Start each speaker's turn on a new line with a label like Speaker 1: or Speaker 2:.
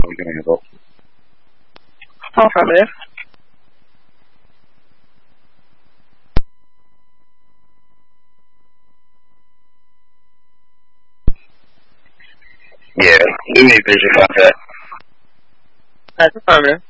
Speaker 1: we can handle.
Speaker 2: Affirmative.
Speaker 3: Yeah, we need visual contact.
Speaker 2: That's affirmative.